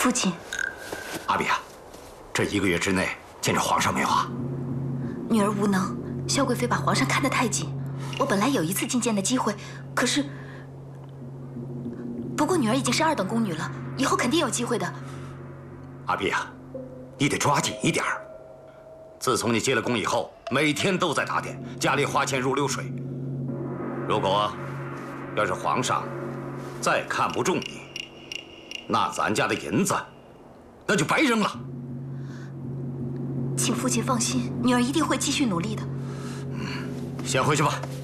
父亲， 阿比啊，这1个月之内见着皇上没有啊？ 女儿无能，萧贵妃把皇上看得太紧。我本来有一次觐见的机会，可是，不过女儿已经是2等宫女了，以后肯定有机会的。 阿碧啊，你得抓紧一点儿。自从你接了宫以后，每天都在打点，家里花钱如流水。如果要是皇上再看不中你，那咱家的银子那就白扔了。 请父亲放心，女儿一定会继续努力的。 先回去吧。